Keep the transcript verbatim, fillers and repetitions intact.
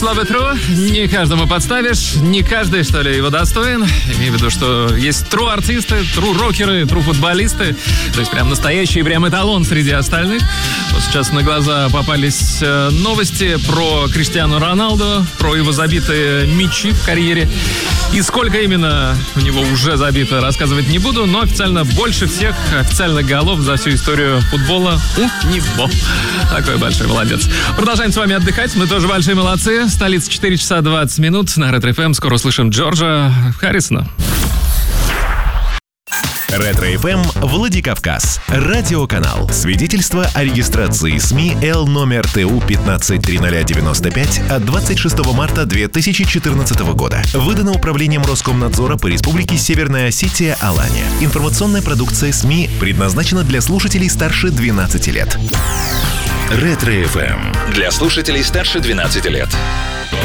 Слово true не каждому подставишь, не каждый, что ли, его достоин. Имею в виду, что есть true-артисты, true-рокеры, true-футболисты. То есть прям настоящий, прям эталон среди остальных. Вот сейчас на глаза попались новости про Криштиану Роналду, про его забитые мячи в карьере. И сколько именно у него уже забито, рассказывать не буду, но официально больше всех официальных голов за всю историю футбола у него. Такой большой молодец. Продолжаем с вами отдыхать. Мы тоже большие молодцы. Столица четыре часа двадцать минут на Ретро-эф эм. Скоро услышим Джорджа Харрисона. Ретро-эф эм Владикавказ. Радиоканал. Свидетельство о регистрации СМИ Л номер Т У пятнадцать триста девяносто пять от двадцать шестого марта две тысячи четырнадцатого года. Выдано Управлением Роскомнадзора по Республике Северная Осетия Алания. Информационная продукция СМИ предназначена для слушателей старше двенадцати лет. Ретро-эф эм. Для слушателей старше двенадцати лет.